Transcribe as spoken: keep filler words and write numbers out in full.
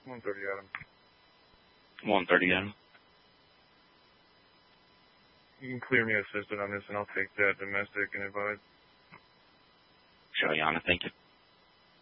one thirty, Adam. one thirty, Adam. You can clear me assisted on this, and I'll take that domestic and advise. Sure, Your Honor. Thank you.